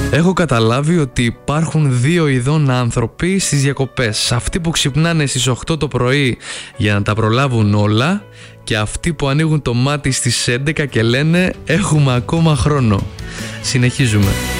Έχω καταλάβει ότι υπάρχουν δύο ειδών άνθρωποι στις διακοπές. Αυτοί που ξυπνάνε στις 8 το πρωί για να τα προλάβουν όλα και αυτοί που ανοίγουν το μάτι στις 11 και λένε έχουμε ακόμα χρόνο. Συνεχίζουμε.